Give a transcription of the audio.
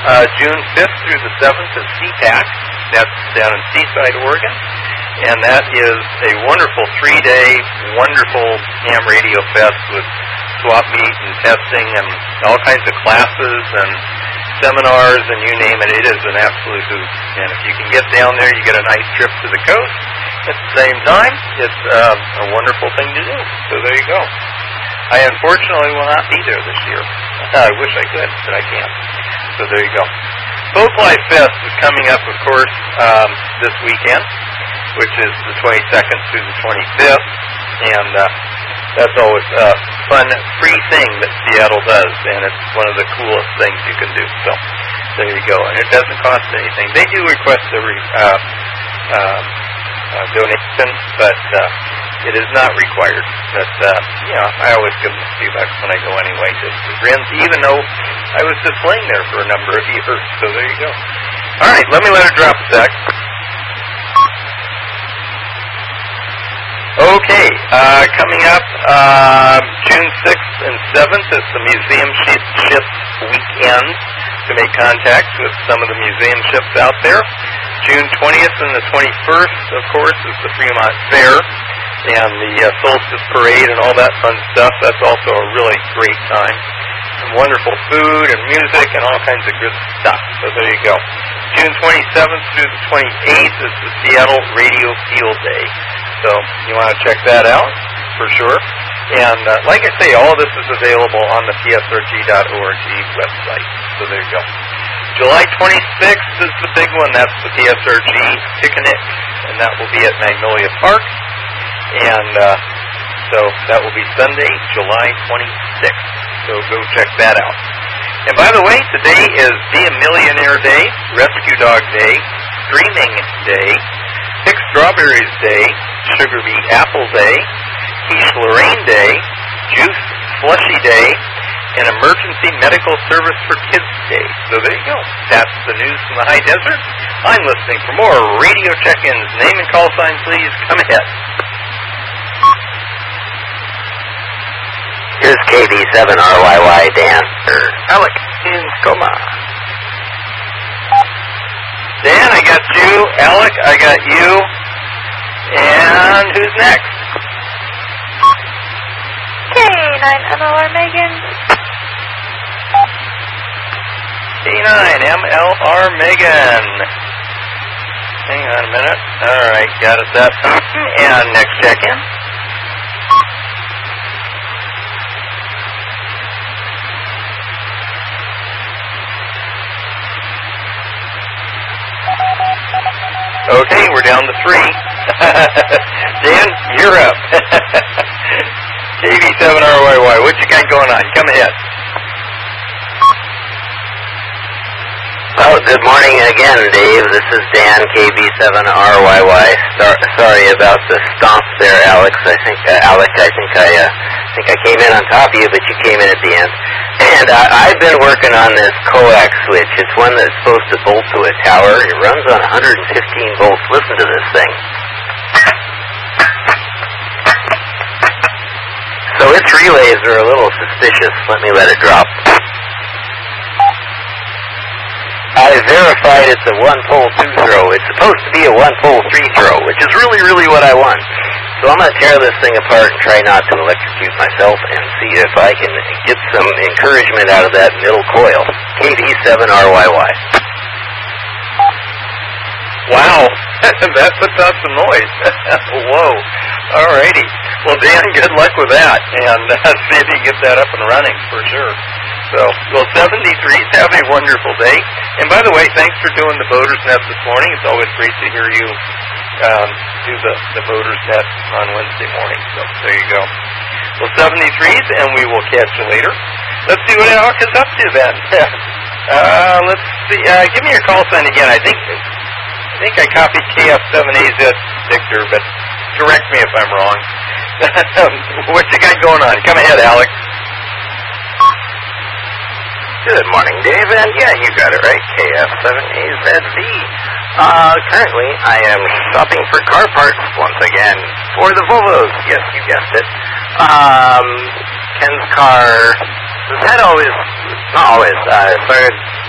June 5th through the 7th is CPAC. That's down in Seaside, Oregon. And that is a wonderful 3-day, wonderful ham radio fest with swap meet and testing and all kinds of classes and seminars and you name it. It is an absolute hoot. And if you can get down there, you get a nice trip to the coast. At the same time, it's a wonderful thing to do. So there you go. I unfortunately will not be there this year. I wish I could, but I can't. So there you go. Folklife Fest is coming up, of course, this weekend, which is the 22nd through the 25th. And that's always a fun, free thing that Seattle does, and it's one of the coolest things you can do. So there you go. And it doesn't cost anything. They do request a donation, but it is not required. But, I always give them a few bucks when I go anyway, just for grins, even though I was just playing there for a number of years. So there you go. All right, let me let her drop a sec. Okay, coming up June 6th and 7th is the Museum Ships Weekend to make contact with some of the museum ships out there. June 20th and the 21st, of course, is the Fremont Fair and the Solstice Parade and all that fun stuff. That's also a really great time. Some wonderful food and music and all kinds of good stuff. So there you go. June 27th through the 28th is the Seattle Radio Field Day. So you want to check that out for sure. And like I say, all this is available on the PSRG.org website. So there you go. July 26th is the big one. That's the PSRG Picnic, and that will be at Magnolia Park. And so that will be Sunday, July 26th. So go check that out. And by the way, today is Be a Millionaire Day, Rescue Dog Day, Dreaming Day, Pick Strawberries Day, Sugar Beet Apple Day, Quiche Lorraine Day, Juice Slushy Day, and Emergency Medical Service for Kids Day. So there you go. That's the news from the high desert. I'm listening for more radio check-ins. Name and call sign, please. Come ahead. Here's KB7RYY Dan. Alec in Coma. Dan, I got you. Alec, I got you. And who's next? K9MLR Megan. K9MLR Megan. Hang on a minute. All right, got it set. And next check-in. Okay, we're down to 3. Dan, you're up. KB7RYY, what you got going on? Come ahead. Oh, good morning again, Dave. This is Dan, KB7RYY. Sorry about the stomp there, Alex. I think I came in on top of you, but you came in at the end. And I've been working on this coax switch. It's one that's supposed to bolt to a tower. It runs on 115 volts. Listen to this thing. So its relays are a little suspicious. Let me let it drop. I verified it's a one-pole 2-throw. It's supposed to be a one-pole 3-throw, which is really, really what I want. So I'm going to tear this thing apart and try not to electrocute myself and see if I can get some encouragement out of that middle coil. KB7RYY. Wow, that puts out some noise. Whoa. Alrighty. Well, Dan, good luck with that. And see if you can get that up and running for sure. So, well, 73s, have a wonderful day. And by the way, thanks for doing the Boater's Nest this morning. It's always great to hear you do the Boater's Nest on Wednesday morning. So, there you go. Well, 73s, and we will catch you later. Let's see what Alec is up to then. Let's see. Give me your call sign again. I think I copied KF7AZ Victor, but correct me if I'm wrong. What you got going on? Come ahead, Alex. Good morning, Dave, and yeah, you got it right, KF7AZV. Currently, I am shopping for car parts once again for the Volvos. Yes, you guessed it. Ken's car has had not always, started